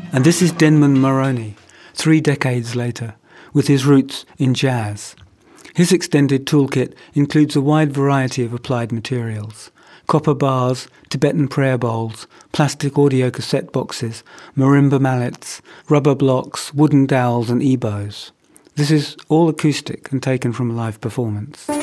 And this is Denman Mulroney, 3 decades later, with his roots in jazz. His extended toolkit includes a wide variety of applied materials: copper bars, Tibetan prayer bowls, plastic audio cassette boxes, marimba mallets, rubber blocks, wooden dowels and ebows. This is all acoustic and taken from a live performance.